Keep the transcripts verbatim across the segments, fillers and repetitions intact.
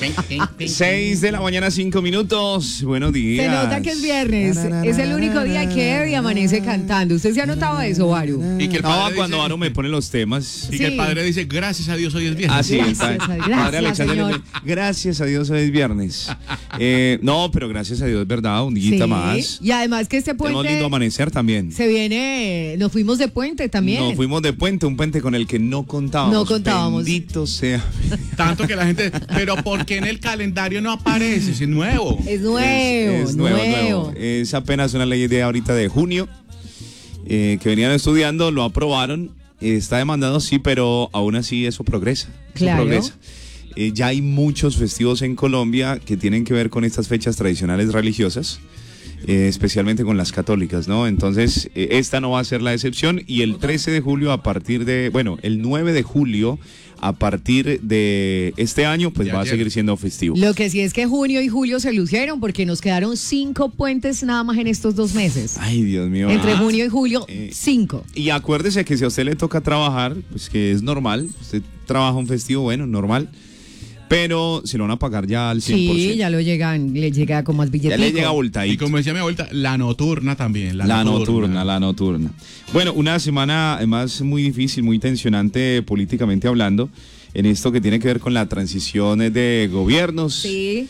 Seis de la mañana, cinco minutos. Buenos días. Se nota que es viernes. Es el único día que Eddie amanece cantando. ¿Usted se ha notado eso, Varu? Y que el padre no, cuando Varu me pone los temas. Y sí. que el padre dice, gracias a Dios, hoy es viernes. Ah, sí, gracias, a, padre gracias, Alexander, señor. Gracias a Dios, hoy es viernes. Eh, no, pero gracias a Dios, es verdad, un día sí. más. Y además que este puente... Tenemos lindo amanecer también. Se viene, nos fuimos de puente también. Nos fuimos de puente, un puente con el que no contábamos. No contábamos. Bendito sea. Tanto que la gente, pero ¿por qué en el calendario no aparece? Es nuevo. Es nuevo, es, es nuevo, nuevo. nuevo. Es apenas una ley de ahorita de junio eh, que venían estudiando, lo aprobaron, eh, está demandado, sí, pero aún así eso progresa. Eso claro. progresa. Eh, ya hay muchos festivos en Colombia que tienen que ver con estas fechas tradicionales religiosas. Eh, especialmente con las católicas, ¿no? Entonces, eh, esta no va a ser la excepción y el trece de julio a partir de, bueno, el nueve de julio a partir de este año, pues ya, va ya. a seguir siendo festivo. Lo que sí es que junio y julio se lucieron porque nos quedaron cinco puentes nada más en estos dos meses. Ay, Dios mío. Entre ah, junio y julio, eh, cinco. Y acuérdese que si a usted le toca trabajar, pues que es normal, usted trabaja un festivo, bueno, normal. Pero se lo van a pagar ya al cien por ciento. Sí, ya lo llegan, le llega como al billetico. Ya le llega voltadito. Y como decía mi abuelita, la nocturna también. La, la nocturna. nocturna, la nocturna. Bueno, una semana además muy difícil, muy tensionante políticamente hablando, en esto que tiene que ver con la transición de gobiernos. Sí.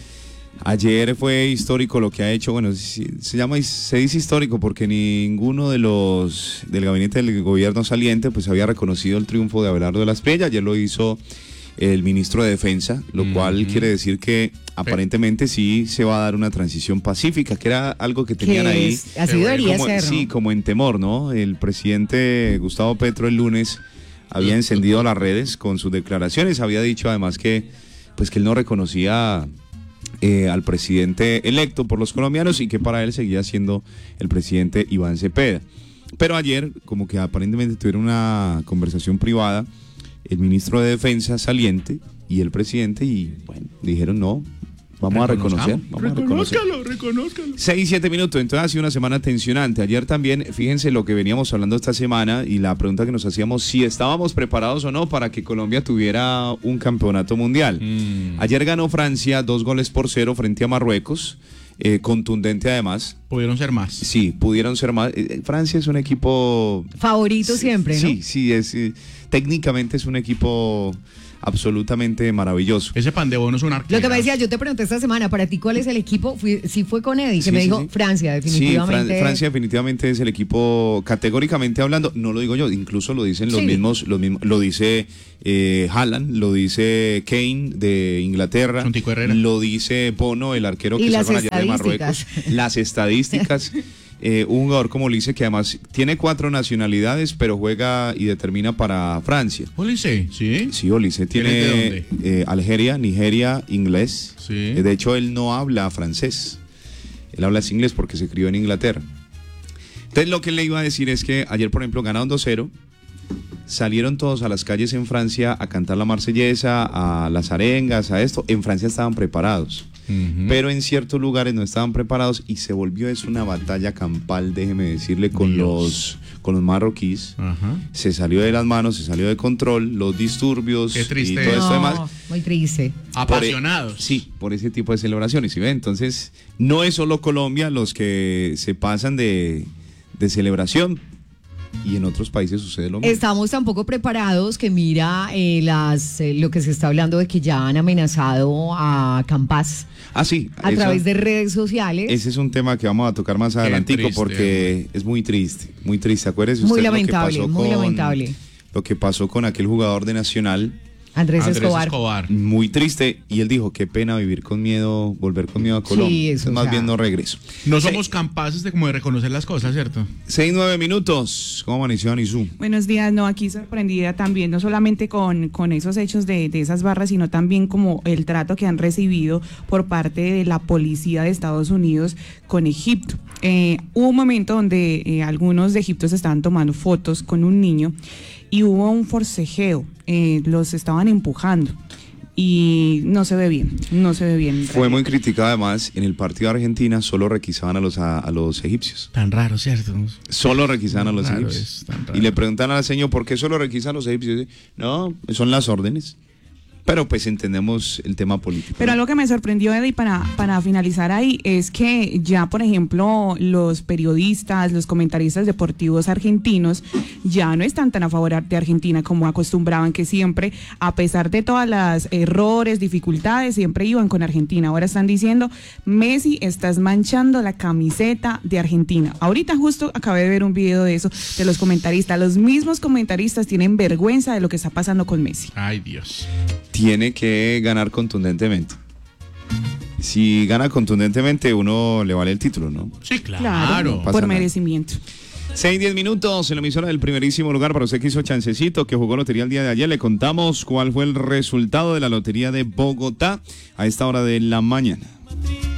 Ayer fue histórico lo que ha hecho, bueno, se llama, se dice histórico porque ninguno de los del gabinete del gobierno saliente pues había reconocido el triunfo de Abelardo de la Espriella. Ayer lo hizo el ministro de Defensa, lo mm-hmm. cual quiere decir que aparentemente sí se va a dar una transición pacífica, que era algo que tenían ahí. Así debería como, ser, ¿no? Sí, como en temor, ¿no? El presidente Gustavo Petro el lunes había encendido las redes con sus declaraciones, había dicho además que, pues, que él no reconocía eh, al presidente electo por los colombianos y que para él seguía siendo el presidente Iván Cepeda. Pero ayer, como que aparentemente tuvieron una conversación privada el ministro de Defensa saliente y el presidente y bueno, dijeron no, vamos a reconocer. Vamos reconózcalo, reconózcalo. Seis, siete minutos, entonces ha sido una semana tensionante. Ayer también, fíjense lo que veníamos hablando esta semana y la pregunta que nos hacíamos, si estábamos preparados o no para que Colombia tuviera un campeonato mundial. Mm. Ayer ganó Francia dos goles por cero frente a Marruecos. Eh, contundente además. Pudieron ser más. Sí, pudieron ser más. Eh, Francia es un equipo favorito sí, siempre, ¿no? Sí, sí, es, eh, técnicamente es un equipo absolutamente maravilloso. Ese pan de bono es un arquero. Lo que me decía, yo te pregunté esta semana, para ti, ¿cuál es el equipo? Fui, sí fue con Eddie, que sí, me sí, dijo sí. Francia, definitivamente. Sí, Fran- Francia definitivamente es el equipo, categóricamente hablando, no lo digo yo, incluso lo dicen los sí. mismos, los mismos, lo dice eh, Haaland, lo dice Kane de Inglaterra, lo dice Bono, el arquero que salvan allá de Marruecos. Las estadísticas. Eh, un jugador como Olise que además tiene cuatro nacionalidades pero juega y determina para Francia. Olise, ¿sí? Sí, Olise tiene ¿De dónde? Eh, Algeria, Nigeria, inglés. Sí. Eh, de hecho él no habla francés, él habla inglés porque se crió en Inglaterra. Entonces lo que le iba a decir es que ayer por ejemplo ganaron dos cero, salieron todos a las calles en Francia a cantar la marsellesa, a las arengas, a esto. En Francia estaban preparados. Uh-huh. Pero en ciertos lugares no estaban preparados y se volvió eso una batalla campal, déjeme decirle, con Dios. los con los marroquíes. Uh-huh. Se salió de las manos, se salió de control, los disturbios Qué triste. y todo esto no, demás. Muy triste. Apasionados. Por, sí, por ese tipo de celebraciones, ¿sí ve? Entonces, no es solo Colombia los que se pasan de, de celebración. Y en otros países sucede lo mismo. Estamos tan poco preparados que mira eh, las eh, lo que se está hablando de que ya han amenazado a Campas. Ah, sí. A eso, través de redes sociales. Ese es un tema que vamos a tocar más adelantico porque es muy triste, muy triste. Acuérdese usted muy lamentable, lo que pasó muy con, lamentable. Lo que pasó con aquel jugador de Nacional. Andrés, Andrés Escobar. Escobar. Muy triste. Y él dijo, qué pena vivir con miedo, volver con miedo a Colombia. Sí, eso, más o sea, bien no regreso. No somos sí. capaces de como de reconocer las cosas, ¿cierto? Seis, nueve minutos. ¿Cómo amaneció Anizú? Buenos días. No, aquí sorprendida también, no solamente con, con esos hechos de, de esas barras, sino también como el trato que han recibido por parte de la policía de Estados Unidos con Egipto. Eh, hubo un momento donde eh, algunos de Egipto se estaban tomando fotos con un niño y hubo un forcejeo, eh, los estaban empujando y no se ve bien, no se ve bien. Fue muy criticado además, en el partido de Argentina solo requisaban a los, a, a los egipcios. Tan raro, ¿cierto? Solo requisaban a los raro egipcios. Y le preguntan a la señora, ¿por qué solo requisan a los egipcios? No, son las órdenes. pero pues entendemos el tema político. Pero ¿no? algo que me sorprendió, Eddie, para, para finalizar ahí, es que ya, por ejemplo, los periodistas, los comentaristas deportivos argentinos ya no están tan a favor de Argentina como acostumbraban, que siempre, a pesar de todas las errores, dificultades, siempre iban con Argentina. Ahora están diciendo, Messi, estás manchando la camiseta de Argentina. Ahorita justo acabé de ver un video de eso, de los comentaristas. Los mismos comentaristas tienen vergüenza de lo que está pasando con Messi. Ay, Dios. Tiene que ganar contundentemente. Si gana contundentemente, uno le vale el título, ¿no? Sí, claro. Claro, No pasa por nada. merecimiento. seis, diez minutos en la emisora del primerísimo lugar para usted que hizo chancecito, que jugó lotería el día de ayer. Le contamos cuál fue el resultado de la lotería de Bogotá a esta hora de la mañana.